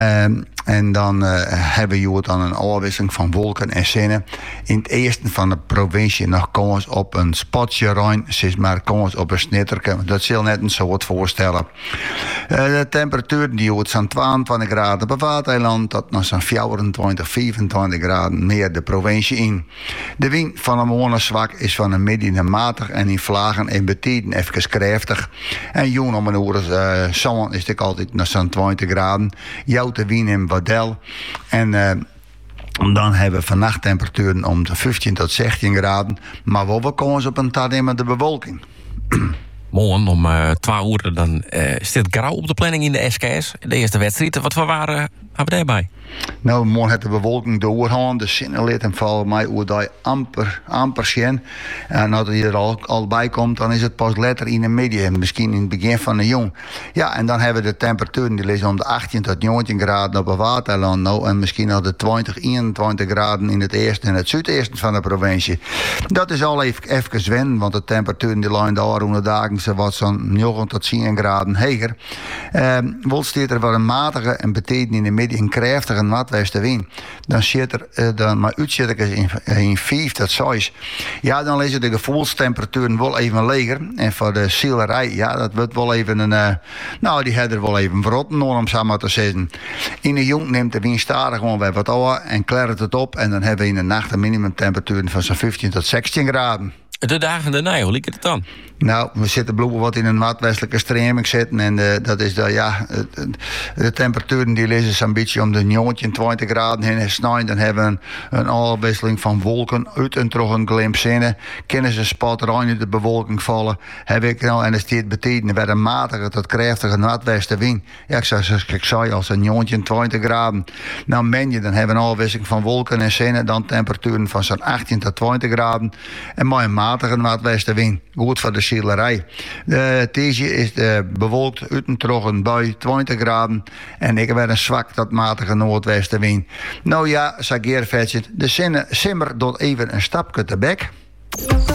En dan hebben we dan een afwisseling van wolken en zinnen. In het eerste van de provincie nog komen we op een spotje rein. Zeg maar komen we op een snitterke. Dat zal net een soort voorstellen. De temperatuur die wordt zo'n 22 graden op het Waadeiland tot nog zo'n 24, 25 graden meer de provincie in. De wind van een morgen zwak is van een midden naar matig en in vlagen en betiden even krachtig. En joen om een uur zomer is het altijd nog zo'n 20 graden. Joute wind in Wadel. En dan hebben we vannacht temperaturen om de 15 tot 16 graden. Maar we komen op een tijd met de bewolking. Morgen om 12 uur dan zit grauw op de planning in de SKS. De eerste wedstrijd. Wat voor waren hebben we daarbij? Nou, morgen heeft de bewolking doorgaan. De zinnenlid en volgens mij hoe dat amper zien. En als hij er al bij komt, dan is het pas later in de middag. Misschien in het begin van de jong. Ja, en dan hebben we de temperaturen die liggen om de 18 tot 19 graden op het Waadeiland. Nou, en misschien al de 20, 21 graden in het eerste en het zuideerste van de provincie. Dat is al even wennen, want de temperaturen die liggen daar onder de dagen ze wat zo'n 9 tot 10 graden hoger. Wel staat er wel een matige en betekent in de middag een krachtige noordwestenwind. Dan zit er dan maar uitzitters in 5 tot 6. Ja, dan is het de gevoelstemperaturen wel even lager. En voor de zielerij, ja, dat wordt wel even een... die had er wel even verrotten om zo maar te zeggen. In de jong neemt de wind stadig gewoon weer wat over en klart het op. En dan hebben we in de nacht een minimumtemperatuur van zo'n 15 tot 16 graden. De dagen daarna, hoe liep het dan? Nou, we zitten bloemen wat in een noordwestelijke stroming zitten. En dat is de temperaturen die liggen zo'n beetje om de 29 graden heen. En snel, dan hebben we een afwisseling van wolken uit en terug een glimp zinnen. Kunnen ze een spot rein in de bewolking vallen. Heb ik nou, en dat steeds betekent weer een matige tot krachtige noordwestenwind. Ja, ik zei al zo'n 29 graden. Nou, dan hebben we een afwisseling van wolken en zinnen. Dan temperaturen van zo'n 18 tot 20 graden. En maar een matige noordwestenwind. Goed voor de zielerij. De Tiesje is bewolkt uit en terug een bui 20 graden. En ik heb weer een zwak tot matige noordwestenwind. Nou ja, zeg Geervetje, de simmer doet even een stapje te bek.